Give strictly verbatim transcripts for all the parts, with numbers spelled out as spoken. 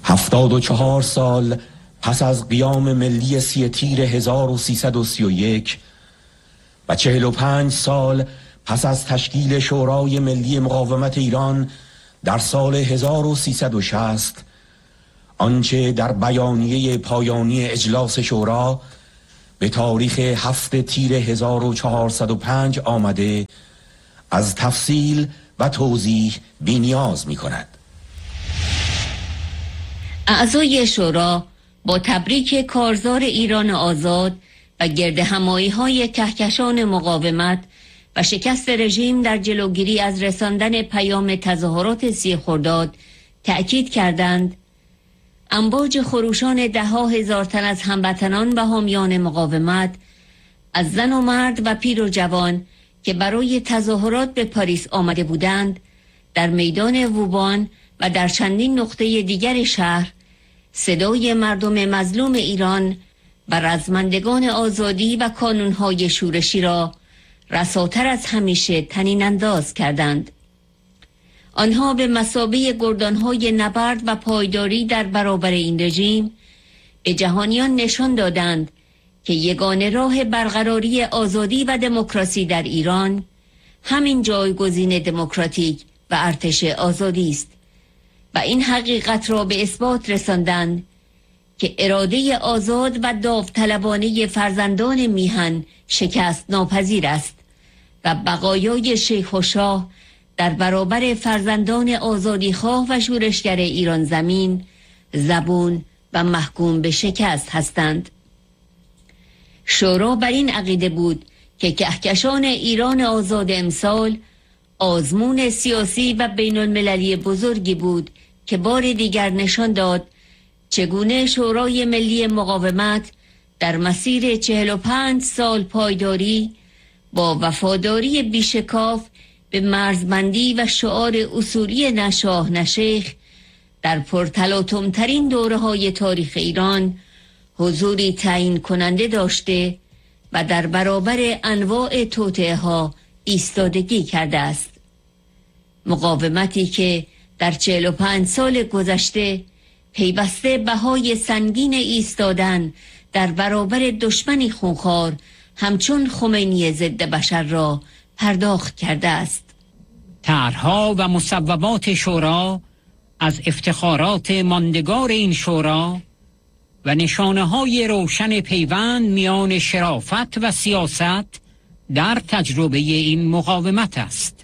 هفتاد و چهار سال پس از قیام ملی سی تیر هزار و سیصد و سی و یک و چهل و پنج سال پس از تشکیل شورای ملی مقاومت ایران در سال هزار و سیصد و شصت، آنچه در بیانیه پایانی اجلاس شورا به تاریخ هفت تیر هزار و چهارصد و پنج آمده از تفصیل و توضیح بی‌نیاز می کند. اعضای شورا با تبریک کارزار ایران آزاد و گرد همایی های کهکشان مقاومت و شکست رژیم در جلوگیری از رساندن پیام تظاهرات سی خرداد تأکید کردند امواج خروشان ده ها هزار تن از هموطنان و حامیان مقاومت از زن و مرد و پیر و جوان که برای تظاهرات به پاریس آمده بودند در میدان ووبان و در چندین نقطه دیگر شهر صدای مردم مظلوم ایران و رزمندگان آزادی و کانونهای شورشی را رساتر از همیشه طنین انداز کردند. آنها به مثابه گردانهای نبرد و پایداری در برابر این رژیم به جهانیان نشان دادند که یگانه راه برقراری آزادی و دموکراسی در ایران همین جایگزین دموکراتیک و ارتش آزادی است و این حقیقت را به اثبات رساندند که اراده آزاد و داوطلبانه فرزندان میهن شکست ناپذیر است و بقایای شیخ و شاه در برابر فرزندان آزادیخواه و شورشگر ایران زمین زبون و محکوم به شکست هستند. شورا بر این عقیده بود که کهکشان ایران آزاد امسال آزمون سیاسی و بین المللی بزرگی بود که بار دیگر نشان داد چگونه شورای ملی مقاومت در مسیر چهل و پنج سال پایداری با وفاداری بیشکاف به مرزبندی و شعار اصولی نه شاه نه شیخ در پرتلاطم ترین دوره های تاریخ ایران حضوری تعیین کننده داشته و در برابر انواع توطئه ها ایستادگی کرده است. مقاومتی که در چهل و پنج سال گذشته پیوسته بهای سنگین ایستادن در برابر دشمنی خونخوار همچون خمینی ضد بشر را پرداخت کرده است. طرح‌ها و مصوبات شورا از افتخارات ماندگار این شورا و نشانه‌های روشن پیوند میان شرافت و سیاست در تجربه این مقاومت است.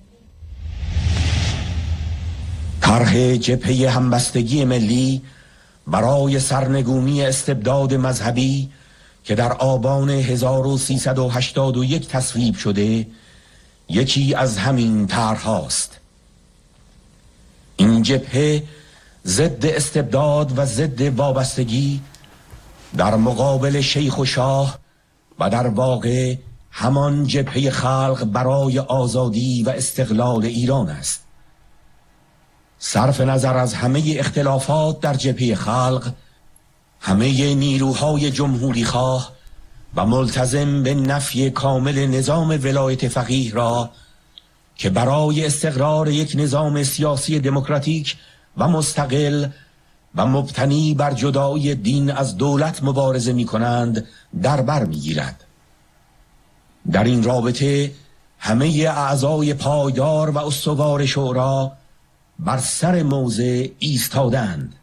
طرح جبهه همبستگی ملی برای سرنگونی استبداد مذهبی که در آبان هزار و سیصد و هشتاد و یک تصویب شده یکی از همین طرح‌هاست. این جبهه ضد استبداد و ضد وابستگی در مقابل شیخ و شاه و در واقع همان جبهه خلق برای آزادی و استقلال ایران است. صرف نظر از همه اختلافات در جبهه خلق، همه نیروهای جمهوری خواه و ملتزم به نفی کامل نظام ولایت فقیه را که برای استقرار یک نظام سیاسی دموکراتیک و مستقل و مبتنی بر جدایی دین از دولت مبارزه می کنند در بر می گیرد. در این رابطه همه اعضای پایدار و استوار شورا بر سر موضع ایستادند.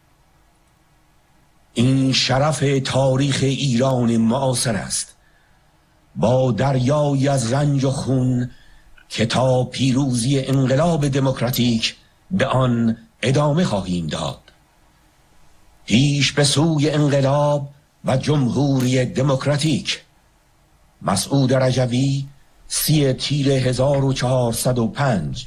این شرف تاریخ ایران معاصر است، با دریایی از رنج و خون که تا پیروزی انقلاب دموکراتیک به آن ادامه خواهیم داد. پیش به سوی انقلاب و جمهوری دموکراتیک. مسعود رجوی، سی تیر هزار و چهارصد و پنج.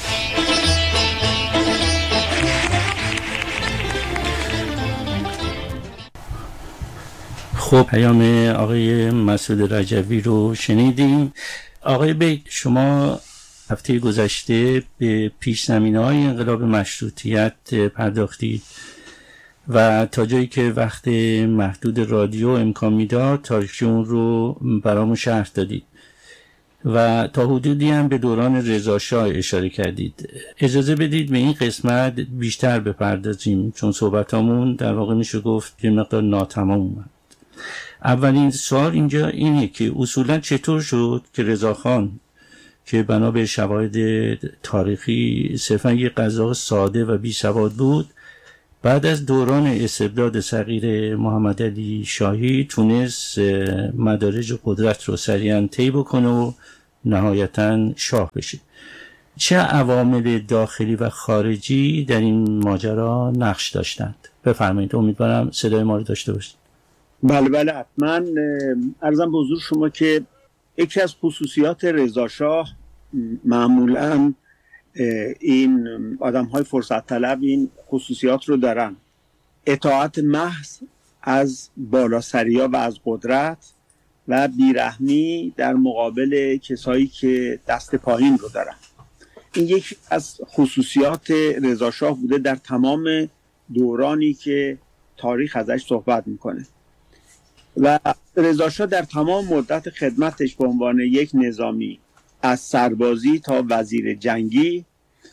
خب پیام آقای مسعود رجوی رو شنیدیم. آقای بیگ، شما هفته گذشته به پیش زمینه‌های انقلاب مشروطیت پرداختید و تا جایی که وقت محدود رادیو امکان میداد تاریخچه اون رو برامون شرح دادید. و تا حدودی هم به دوران رضا شاه اشاره کردید. اجازه بدید به این قسمت بیشتر بپردازیم، چون صحبتامون در واقع میشه گفت یه مقدار ناتمام اومد. اولین سوال اینجا اینه که اصولا چطور شد که رضاخان که بنا به شواهد تاریخی صرفا یه قزاق ساده و بی سواد بود، بعد از دوران استبداد صغیر محمد علی شاهی تونست مدارج قدرت رو سریعا طی بکنه و نهایتا شاه بشه. چه عوامل داخلی و خارجی در این ماجرا نقش داشتند؟ بفرمایید، امیدوارم صدای ما رو داشته باشید. بله بله حتما. عرضم به حضور شما که یکی از خصوصیات رضا شاه معمولاً این آدم های فرصت طلب این خصوصیات رو دارن: اطاعت محض از بالاسریا و از قدرت و بیرحمی در مقابل کسایی که دست پایین رو دارن. این یکی از خصوصیات رضا شاه بوده در تمام دورانی که تاریخ ازش صحبت میکنه. و رضا شاه در تمام مدت خدمتش به عنوان یک نظامی، از سربازی تا وزیر جنگی،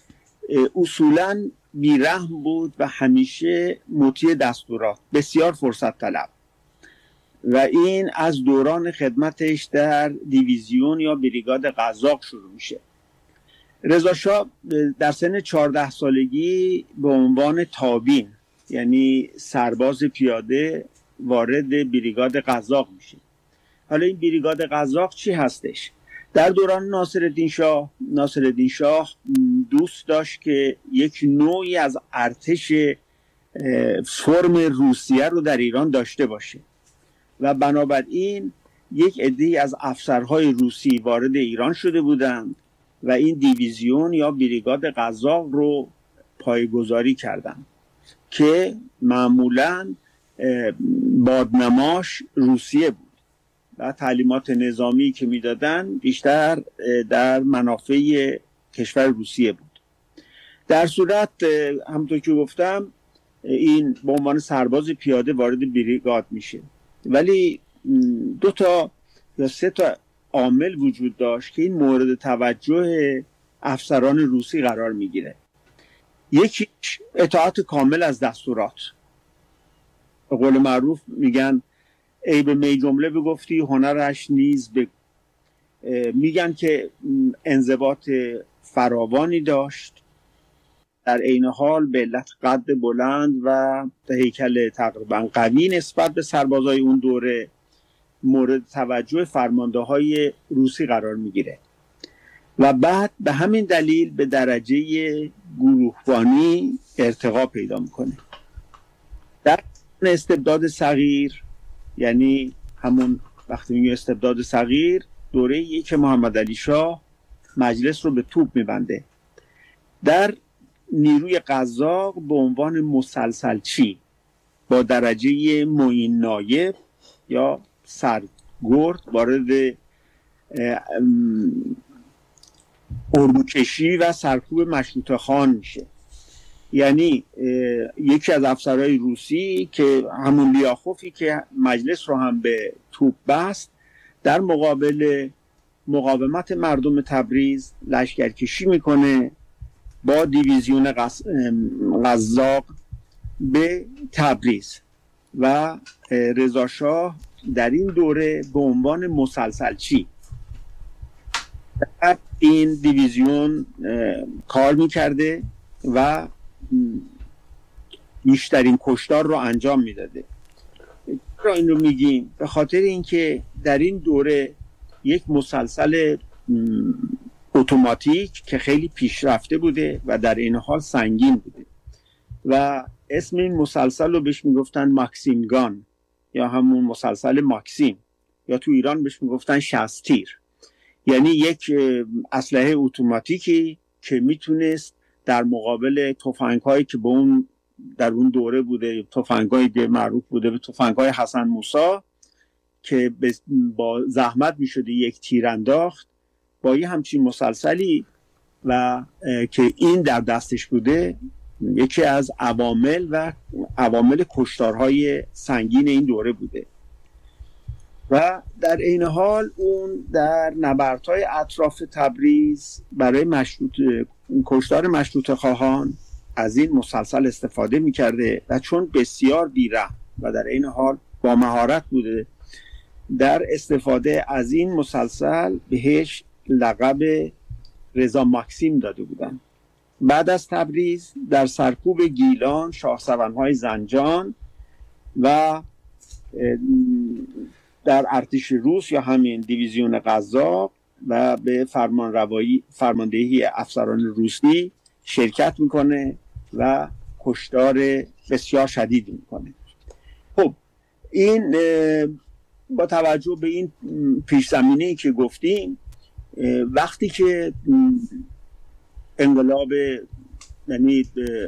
اصولاً بیرحم بود و همیشه مطیع دستورات، بسیار فرصت طلب. و این از دوران خدمتش در دیویزیون یا بریگاد قزاق شروع میشه. رضا شاه در سن چهارده سالگی به عنوان تابین، یعنی سرباز پیاده، وارد بریگاد قزاق میشه. حالا این بریگاد قزاق چی هستش؟ در دوران ناصرالدین شاه، ناصرالدین شاه دوست داشت که یک نوعی از ارتش فرم روسیه رو در ایران داشته باشه و بنابراین یک عده‌ای از افسرهای روسی وارد ایران شده بودند و این دیویزیون یا بریگاد قزاق رو پایه‌گذاری کردند که معمولاً بادنماش روسیه بود و تعلیمات نظامی که میدادن بیشتر در منافع کشور روسیه بود. در صورت همونطور که گفتم این به عنوان سرباز پیاده وارد بریگاد میشه، ولی دو تا یا سه تا عامل وجود داشت که این مورد توجه افسران روسی قرار میگیره. یکیش اطاعت کامل از دستورات. به قول معروف میگن ای به می جمله بگفتی هنرش نیز بگو. میگن که انضباط فراوانی داشت، در عین حال به علت قد بلند و هیکل تقریبا قوی نسبت به سربازای اون دوره مورد توجه فرمانده های روسی قرار میگیره و بعد به همین دلیل به درجه گروهبانی ارتقا پیدا میکنه. در استبداد صغیر، یعنی همون وقتی میگه استبداد صغیر، دوره ای که محمد علی شاه مجلس رو به توپ میبنده. در نیروی قزاق به عنوان مسلسلچی با درجه معین نایب یا سرگرد وارد اردوکشی و سرکوب مشروطه خان میشه. یعنی یکی از افسرهای روسی که همون لیاخوفی که مجلس رو هم به توپ بست، در مقابل مقاومت مردم تبریز لشکرکشی میکنه با دیویزیون قزاق به تبریز و رضا شاه در این دوره به عنوان مسلسلچی در این دیویزیون کار میکرده و بیشترین کشتار رو انجام میداده. چرا این رو میگیم؟ به خاطر اینکه در این دوره یک مسلسل اتوماتیک که خیلی پیشرفته بوده و در این حال سنگین بوده و اسم این مسلسل رو بهش میگفتن ماکسیمگان یا همون مسلسل ماکسیم، یا تو ایران بهش میگفتن شستیر. یعنی یک اسلحه اتوماتیکی که میتونست در مقابل تفنگ‌هایی که به اون در اون دوره بوده، تفنگ‌هایی که معروف بوده به تفنگ‌های حسن موسی که با زحمت میشده یک تیر انداخت، با یه همچین مسلسلی و که این در دستش بوده، یکی از عوامل و عوامل کشتارهای سنگین این دوره بوده. و در این حال اون در نبردهای اطراف تبریز برای مشروط کشتار مشروطه خواهان از این مسلسل استفاده می‌کرده و چون بسیار بی‌رحم و در این حال با مهارت بوده، در استفاده از این مسلسل بهش لقب رضا ماکسیم داده بودن. بعد از تبریز در سرکوب گیلان، شاهسوارهای زنجان و در ارتش روس یا همین دیویزیون قزاق و به فرمان روایی فرماندهی افسران روسی شرکت میکنه و کشتار بسیار شدید میکنه. خب این با توجه به این پیش زمینه‌ای که گفتیم، وقتی که انقلاب یعنی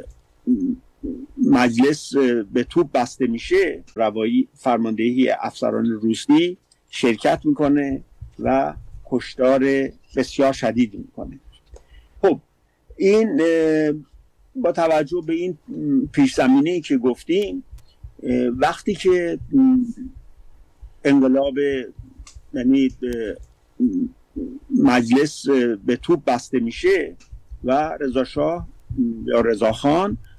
مجلس به توپ بسته میشه، روایی فرماندهی افسران روسی شرکت میکنه و کشتار بسیار شدید میکنه. خب این با توجه به این پیش زمینه‌ای که گفتیم، وقتی که انقلاب یعنی مجلس به توپ بسته میشه و رضا شاه یا رضا خان